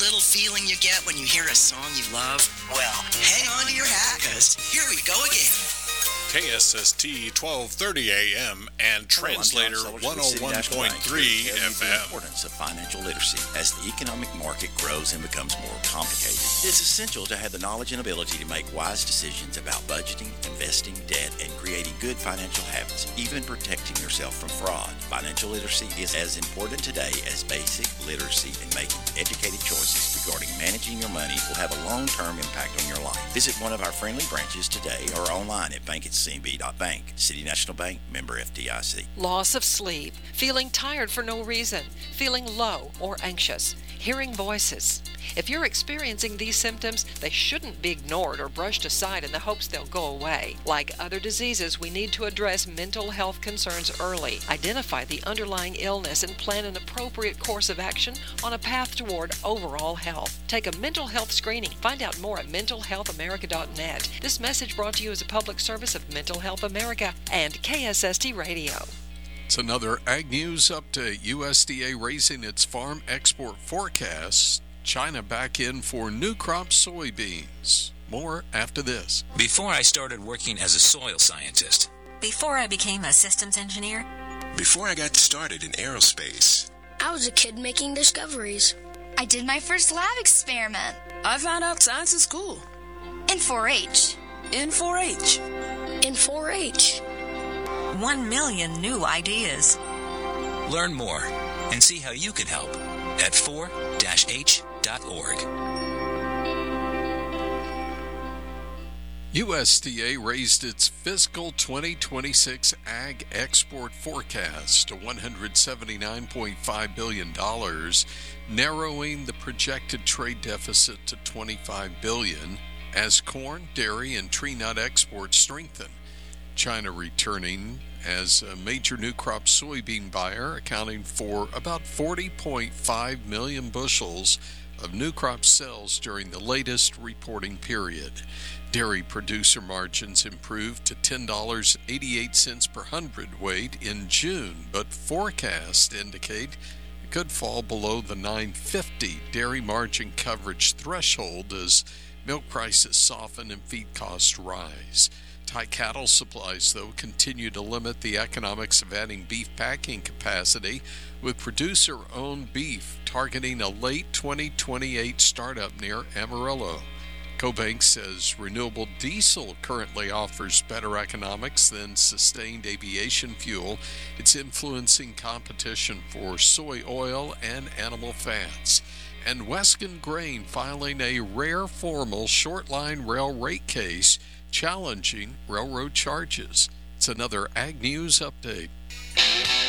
little feeling you get when you hear a song you love? Well, hang on to your hat, because here we go again. KSST 1230 AM and Translator 101.3 FM. The importance of financial literacy as the economic market grows and becomes more complicated. It's essential to have the knowledge and ability to make wise decisions about budgeting, investing, debt, and creating good financial habits, even protecting yourself from fraud. Financial literacy is as important today as basic literacy, and making educated choices regarding managing your money will have a long-term impact on your life. Visit one of our friendly branches today or online at bankatcb.bank. City National Bank, member FDIC. Loss of sleep, feeling tired for no reason, feeling low or anxious, hearing voices. If you're experiencing these symptoms, they shouldn't be ignored or brushed aside in the hopes they'll go away. Like other diseases, we need to address mental health concerns early, identify the underlying illness, and plan an appropriate course of action on a path toward overall health. Take a mental health screening. Find out more at mentalhealthamerica.net. This message brought to you as a public service of Mental Health America and KSST Radio. It's another Ag News update. USDA raising its farm export forecast. China back in for new crop soybeans. More after this. Before I started working as a soil scientist. Before I became a systems engineer. Before I got started in aerospace. I was a kid making discoveries. I did my first lab experiment. I found out science in school. In 4-H. In 4-H. In 4-H. 1 million new ideas. Learn more and see how you can help at 4-H.org. USDA raised its fiscal 2026 ag export forecast to $179.5 billion, narrowing the projected trade deficit to $25 billion as corn, dairy, and tree nut exports strengthen. China returning as a major new crop soybean buyer, accounting for about 40.5 million bushels of new crop sales during the latest reporting period. Dairy producer margins improved to $10.88 per hundredweight in June, but forecasts indicate it could fall below the $9.50 dairy margin coverage threshold as milk prices soften and feed costs rise. Tight cattle supplies, though, continue to limit the economics of adding beef packing capacity, with producer-owned beef targeting a late 2028 startup near Amarillo. CoBank says renewable diesel currently offers better economics than sustained aviation fuel. It's influencing competition for soy oil and animal fats. And Wescan Grain filing a rare formal short-line rail rate case challenging railroad charges. It's another Ag News update.